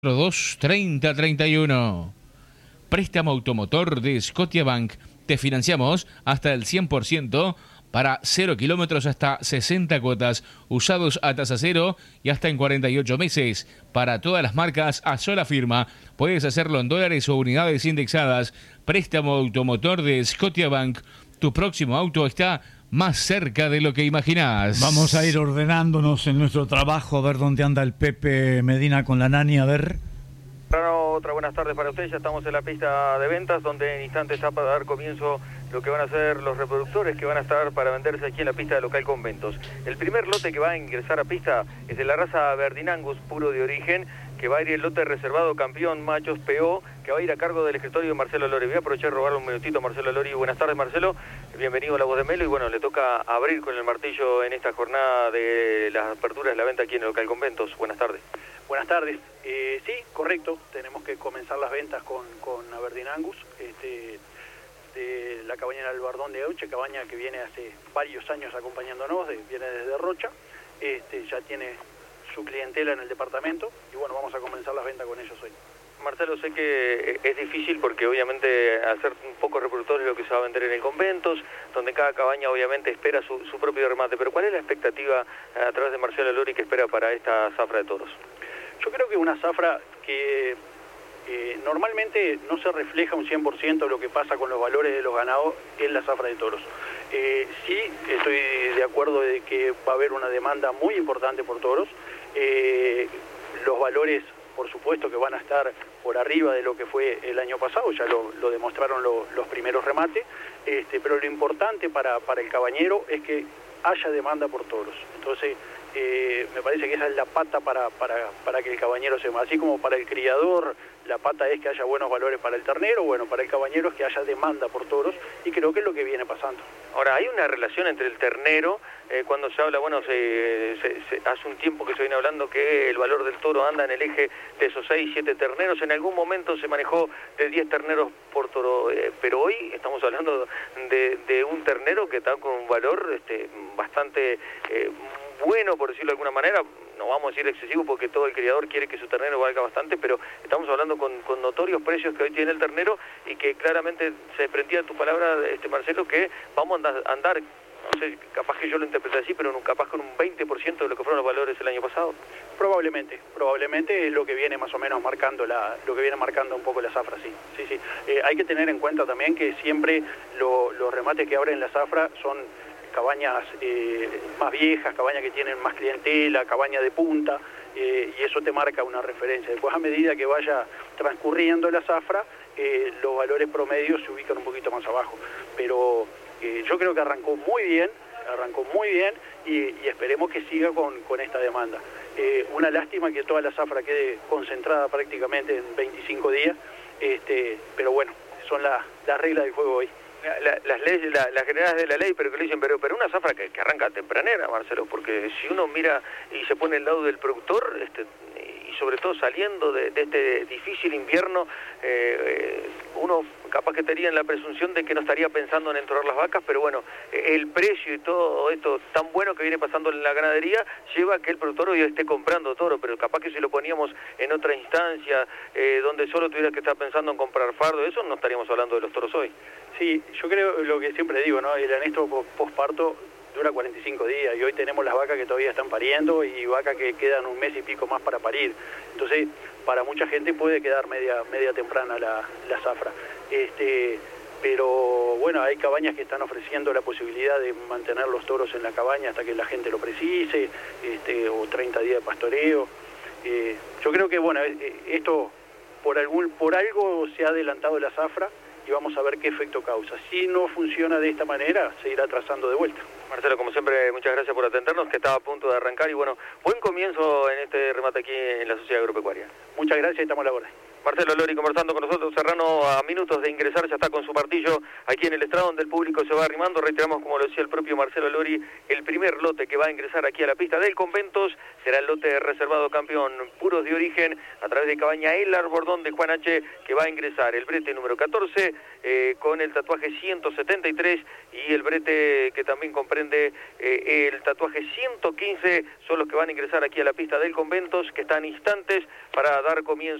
2 30 31. Préstamo automotor de Scotiabank. Te financiamos hasta el 100% para 0 kilómetros hasta 60 cuotas, usados a tasa cero y hasta en 48 meses. Para todas las marcas a sola firma. Puedes hacerlo en dólares o unidades indexadas. Préstamo automotor de Scotiabank. Tu próximo auto está más cerca de lo que imaginás. Vamos a ir ordenándonos en nuestro trabajo, a ver dónde anda el Pepe Medina con la Nani, a ver. Otra buenas tardes para ustedes, ya estamos en la pista de ventas, donde en instantes está para dar comienzo lo que van a ser los reproductores que van a estar para venderse aquí en la pista de Local Conventos. El primer lote que va a ingresar a pista es de la raza Verdin Angus, puro de origen, que va a ir el lote reservado campeón machos PO, que va a ir a cargo del escritorio de Marcelo Lori. Voy a aprovechar y robarle un minutito a Marcelo Lori. Buenas tardes, Marcelo, bienvenido a La Voz de Melo, y bueno, le toca abrir con el martillo en esta jornada de las aperturas de la venta aquí en el Local Conventos. Buenas tardes. Buenas tardes. Sí, correcto, tenemos que comenzar las ventas con Verdin Angus, de la cabaña del Bardón de Auche, cabaña que viene hace varios años acompañándonos, viene desde Rocha, ya tiene su clientela en el departamento, y bueno, vamos a comenzar las ventas con ellos hoy. Marcelo, sé que es difícil porque obviamente hacer un poco reproductores lo que se va a vender en el Conventos, donde cada cabaña obviamente espera su propio remate, pero ¿cuál es la expectativa a través de Marcelo Lori que espera para esta zafra de toros? Yo creo que una zafra que normalmente no se refleja un 100% lo que pasa con los valores de los ganados en la zafra de toros. Sí, estoy de acuerdo de que va a haber una demanda muy importante por toros. Los valores, por supuesto, que van a estar por arriba de lo que fue el año pasado, ya lo demostraron los primeros remates, pero lo importante para el cabañero es que haya demanda por toros. Entonces, me parece que esa es la pata para que el cabañero se... Así como para el criador la pata es que haya buenos valores para el ternero, bueno, para el cabañero es que haya demanda por toros, y creo que es lo que viene pasando. Ahora, hay una relación entre el ternero, cuando se habla, bueno, hace un tiempo que se viene hablando que el valor del toro anda en el eje de esos 6, 7 terneros, en algún momento se manejó de 10 terneros por toro, pero hoy estamos hablando de un ternero que está con un valor bastante bueno, por decirlo de alguna manera. No vamos a decir excesivo porque todo el criador quiere que su ternero valga bastante, pero estamos hablando con notorios precios que hoy tiene el ternero, y que claramente se desprendía de tu palabra, Marcelo, que vamos a andar, no sé, capaz que yo lo interpreté así, pero capaz con un 20% de lo que fueron los valores el año pasado. Probablemente es lo que viene más o menos marcando un poco la zafra, sí. Hay que tener en cuenta también que siempre los remates que abren la zafra son cabañas más viejas, cabañas que tienen más clientela, cabañas de punta, y eso te marca una referencia. Después, a medida que vaya transcurriendo la zafra, los valores promedios se ubican un poquito más abajo, pero yo creo que arrancó muy bien, y esperemos que siga con esta demanda. Una lástima que toda la zafra quede concentrada prácticamente en 25 días, pero bueno, son las reglas del juego hoy. Las leyes, las generales de la ley, pero que le dicen, pero una zafra que arranca tempranera, Marcelo, porque si uno mira y se pone al lado del productor, y sobre todo saliendo de este difícil invierno, uno capaz que estaría en la presunción de que no estaría pensando en enterrar las vacas, pero bueno, el precio y todo esto tan bueno que viene pasando en la ganadería lleva a que el productor hoy esté comprando toro, pero capaz que si lo poníamos en otra instancia, donde solo tuviera que estar pensando en comprar fardo, eso no estaríamos hablando de los toros hoy. Sí, yo creo lo que siempre digo, ¿no? El anestro posparto dura 45 días, y hoy tenemos las vacas que todavía están pariendo y vacas que quedan un mes y pico más para parir. Entonces, para mucha gente puede quedar media temprana la zafra. Pero bueno, hay cabañas que están ofreciendo la posibilidad de mantener los toros en la cabaña hasta que la gente lo precise, o 30 días de pastoreo. Yo creo que bueno, esto por algo se ha adelantado la zafra, y vamos a ver qué efecto causa. Si no funciona de esta manera, se irá trazando de vuelta. Marcelo, como siempre, muchas gracias por atendernos, que estaba a punto de arrancar, y bueno, buen comienzo en este remate aquí en la Sociedad Agropecuaria. Muchas gracias y estamos a la orden. Marcelo Lori conversando con nosotros. Serrano, a minutos de ingresar, ya está con su martillo aquí en el estrado donde el público se va arrimando. Reiteramos, como lo decía el propio Marcelo Lori, el primer lote que va a ingresar aquí a la pista del Conventos será el lote reservado campeón puros de origen a través de Cabaña El Arbordón de Juan H, que va a ingresar el brete número 14 con el tatuaje 173 y el brete que también comprende el tatuaje 115 son los que van a ingresar aquí a la pista del Conventos, que están instantes para dar comienzo